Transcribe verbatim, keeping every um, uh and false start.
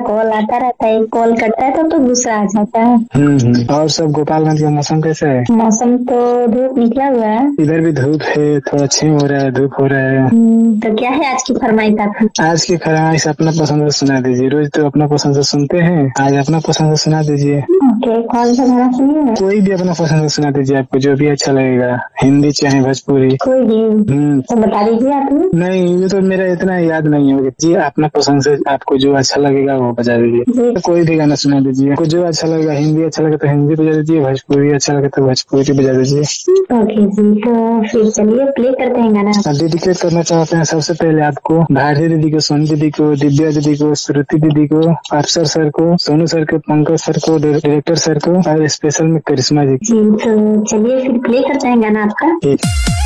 Call आता रहता है, कॉल करता है तब तो गुस्सा आ जाता है। हम्म और सब गोपालगंज का मौसम कैसा है? मौसम तो धूप निकला हुआ है। इधर भी धूप है, थोड़ा छेम हो रहा है, धूप हो रहा है। तो क्या है आज की फरमाइश आपकी? आज की फरमाइश अपना पसंद से सुना दीजिए। रोज तो अपना पसंद से सुनते हैं, आज अपना पसंद से सुना दीजिए। ओके, कौन सा गाना सुनिए? कोई भी अपना पसंद से सुना दीजिए, आपको जो भी अच्छा लगेगा, हिंदी चाहे भोजपुरी। कोई भी हम्म तो बता दीजिए आप। नहीं, ये तो मेरा इतना याद नहीं है जी। अपना पसंद से आपको जो अच्छा लगेगा वो बजा दीजिए। कोई भी गाना सुना दीजिए, आपको जो अच्छा लगेगा। हिंदी अच्छा लगे तो हिंदी बजा दीजिए, भोजपुरी अच्छा लगे तो भोजपुरी बजा दीजिए। ओके जी, तो फिर चलिए प्ले करते हैं गाना। डेडिकेट करना चाहते हैं सबसे पहले आपको, भारती दीदी को, सोनी दीदी को, दिव्या दीदी को, श्रुति दीदी को, अफसर सर को, सोनू सर को, पंकज सर को, डायरेक्टर सर को और स्पेशल में करिश्मा जी। जी तो चलिए फिर प्ले करते हैं गाना आपका। ठीक।